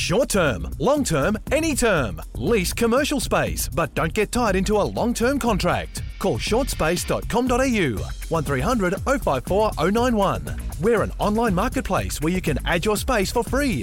Short term, long term, any term. Lease commercial space, but don't get tied into a long-term contract. Call shortspace.com.au 1300 054 091. We're an online marketplace where you can add your space for free